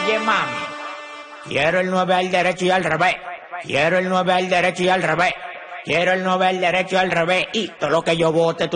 Oye, mami, quiero el 9 al derecho y al revés. Quiero el 9 al derecho y al revés. Quiero el 9 al derecho y al revés. Y todo lo que yo vote, tú